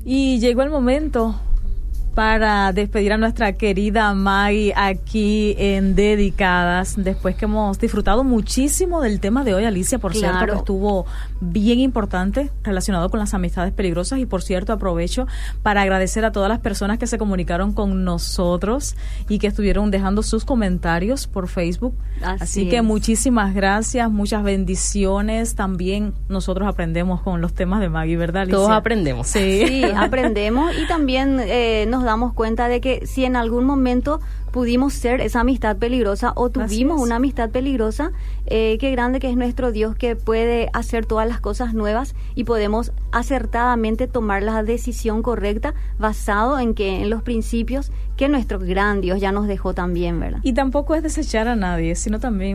Y llegó el momento para despedir a nuestra querida Maggie aquí en Dedicadas, después que hemos disfrutado muchísimo del tema de hoy. Alicia, por cierto, que estuvo bien importante relacionado con las amistades peligrosas. Y por cierto, aprovecho para agradecer a todas las personas que se comunicaron con nosotros y que estuvieron dejando sus comentarios por Facebook. Así que muchísimas gracias, muchas bendiciones. También nosotros aprendemos con los temas de Maggie, ¿verdad, Alicia? Todos aprendemos. Sí, aprendemos, y también nos damos cuenta de que si en algún momento pudimos ser esa amistad peligrosa o tuvimos una amistad peligrosa, qué grande que es nuestro Dios, que puede hacer todas las cosas nuevas y podemos acertadamente tomar la decisión correcta basado en los principios que nuestro gran Dios ya nos dejó también, ¿verdad? Y tampoco es desechar a nadie, sino también